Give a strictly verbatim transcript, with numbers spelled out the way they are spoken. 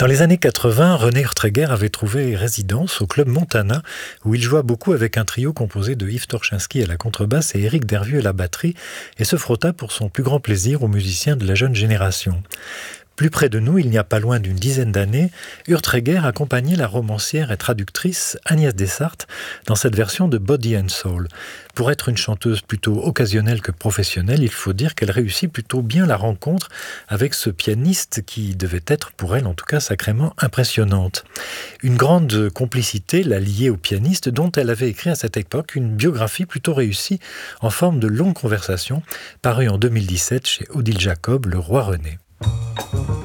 Dans les années quatre-vingts, René Urtreger avait trouvé résidence au club Montana, où il joua beaucoup avec un trio composé de Yves Torchinski à la contrebasse et Éric Dervieux à la batterie, et se frotta pour son plus grand plaisir aux musiciens de la jeune génération. Plus près de nous, il n'y a pas loin d'une dizaine d'années, Urtreger accompagnait la romancière et traductrice Agnès Dessarthe dans cette version de Body and Soul. Pour être une chanteuse plutôt occasionnelle que professionnelle, il faut dire qu'elle réussit plutôt bien la rencontre avec ce pianiste qui devait être pour elle en tout cas sacrément impressionnante. Une grande complicité l'a liée au pianiste dont elle avait écrit à cette époque une biographie plutôt réussie en forme de longue conversation parue en deux mille dix-sept chez Odile Jacob, Le Roi René.